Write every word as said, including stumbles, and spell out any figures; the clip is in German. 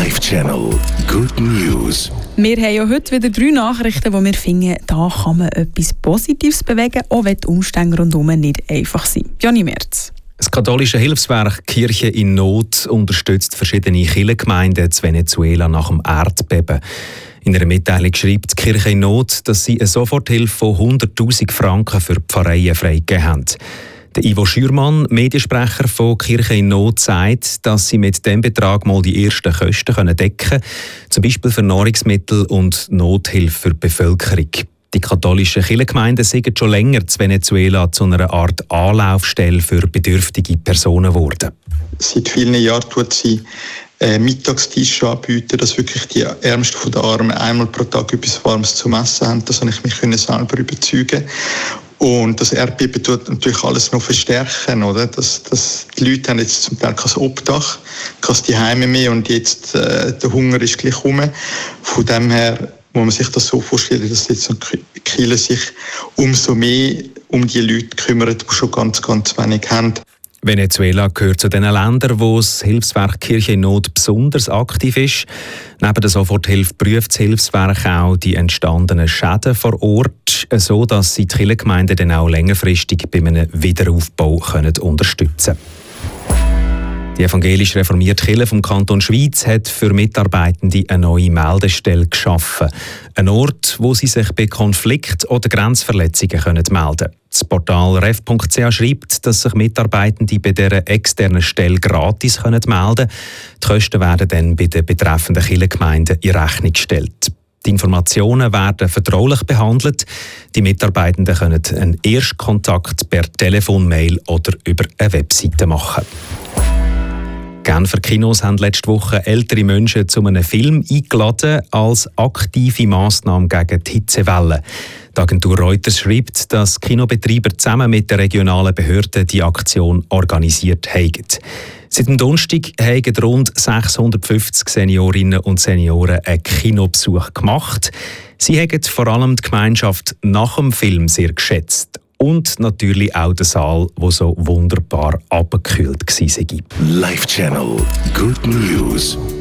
Live Channel Good News. Wir haben ja heute wieder drei Nachrichten, wo wir finden, da kann man etwas Positives bewegen, auch wenn die Umstände rundherum nicht einfach sind. Johnny Merz. Das katholische Hilfswerk Kirche in Not unterstützt verschiedene Kirchengemeinden in Venezuela nach dem Erdbeben. In einer Mitteilung schreibt die Kirche in Not, dass sie eine Soforthilfe von hunderttausend Franken für die Pfarreien freigegeben haben. Der Ivo Schürmann, Mediensprecher von Kirche in Not, sagt, dass sie mit diesem Betrag mal die ersten Kosten decken können, zum Beispiel für Nahrungsmittel und Nothilfe für die Bevölkerung. Die katholischen Kirchengemeinden sind schon länger in Venezuela zu einer Art Anlaufstelle für bedürftige Personen geworden. Seit vielen Jahren tut sie äh, Mittagstische anbieten, dass wirklich die Ärmsten von den Armen einmal pro Tag etwas Warmes zum Essen haben. Das habe ich mich selber überzeugen. Und das Erdbeben tut natürlich alles noch verstärken, oder? Das, das, die Leute haben jetzt zum Teil kein Obdach, kein Zuhause mehr und jetzt äh, der Hunger ist gleich rum. Von dem her muss man sich das so vorstellen, dass jetzt die Kirche sich umso mehr um die Leute kümmert, die schon ganz, ganz wenig haben. Venezuela gehört zu den Ländern, wo das Hilfswerk Kirche in Not besonders aktiv ist. Neben der Soforthilfe prüft das Hilfswerk auch die entstandenen Schäden vor Ort, so dass sie die Kirchengemeinden dann auch längerfristig bei einem Wiederaufbau können unterstützen können. Die evangelisch reformierte Kirche vom Kanton Schwyz hat für Mitarbeitende eine neue Meldestelle geschaffen. Ein Ort, wo sie sich bei Konflikt- oder Grenzverletzungen melden können. Das Portal ref punkt c h schreibt, dass sich Mitarbeitende bei dieser externen Stelle gratis melden können. Die Kosten werden dann bei den betreffenden Kirchengemeinden in Rechnung gestellt. Die Informationen werden vertraulich behandelt. Die Mitarbeitenden können einen Erstkontakt per Telefon, Mail oder über eine Webseite machen. Genfer Kinos haben letzte Woche ältere Menschen zu einem Film eingeladen als aktive Massnahme gegen die Hitzewelle. Die Agentur Reuters schreibt, dass Kinobetreiber zusammen mit den regionalen Behörden die Aktion organisiert haben. Seit dem Donnerstag haben rund sechshundertfünfzig Seniorinnen und Senioren einen Kinobesuch gemacht. Sie haben vor allem die Gemeinschaft nach dem Film sehr geschätzt. Und natürlich auch den Saal, der so wunderbar abgekühlt war. Live Channel Good News.